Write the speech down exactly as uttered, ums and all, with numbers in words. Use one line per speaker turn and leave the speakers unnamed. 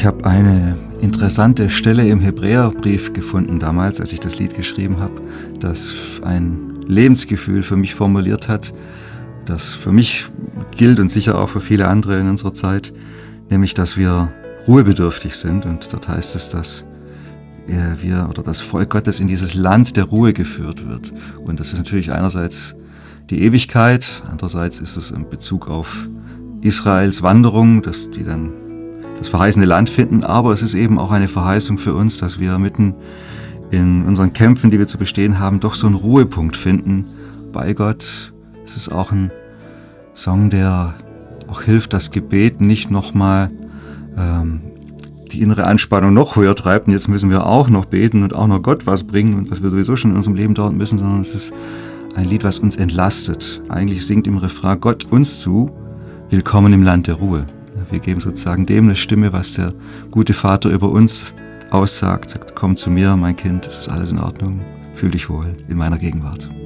Ich habe eine interessante Stelle im Hebräerbrief gefunden damals, als ich das Lied geschrieben habe, das ein Lebensgefühl für mich formuliert hat, das für mich gilt und sicher auch für viele andere in unserer Zeit, nämlich, dass wir ruhebedürftig sind. Und dort heißt es, dass wir oder das Volk Gottes in dieses Land der Ruhe geführt wird. Und das ist natürlich einerseits die Ewigkeit, andererseits ist es in Bezug auf Israels Wanderung, dass die dann das verheißene Land finden, aber es ist eben auch eine Verheißung für uns, dass wir mitten in unseren Kämpfen, die wir zu bestehen haben, doch so einen Ruhepunkt finden bei Gott. Es ist auch ein Song, der auch hilft, das Gebet nicht nochmal ähm, die innere Anspannung noch höher treibt und jetzt müssen wir auch noch beten und auch noch Gott was bringen und was wir sowieso schon in unserem Leben dauern müssen, sondern es ist ein Lied, was uns entlastet. Eigentlich singt im Refrain Gott uns zu, willkommen im Land der Ruhe. Wir geben sozusagen dem eine Stimme, was der gute Vater über uns aussagt. Sagt, komm zu mir, mein Kind, es ist alles in Ordnung, fühl dich wohl in meiner Gegenwart.